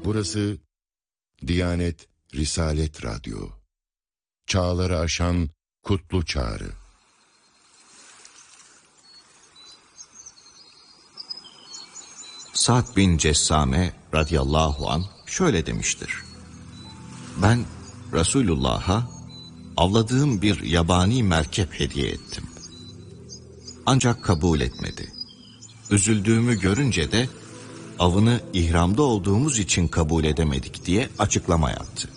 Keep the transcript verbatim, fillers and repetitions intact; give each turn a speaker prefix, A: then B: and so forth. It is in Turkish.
A: Burası Diyanet Risalet Radyo. Çağları aşan kutlu çağrı.
B: Sa'd bin Cessame radıyallahu anh şöyle demiştir: Ben Resulullah'a avladığım bir yabani merkep hediye ettim. Ancak kabul etmedi. Üzüldüğümü görünce de avını ihramda olduğumuz için kabul edemedik diye açıklama yaptı.